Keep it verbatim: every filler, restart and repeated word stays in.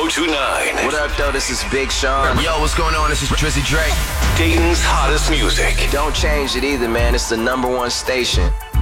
oh two nine. What up, though? This is Big Sean. Yo, what's going on? This is Drizzy Drake. Dayton's hottest music. Don't change it either, man. It's the number one station.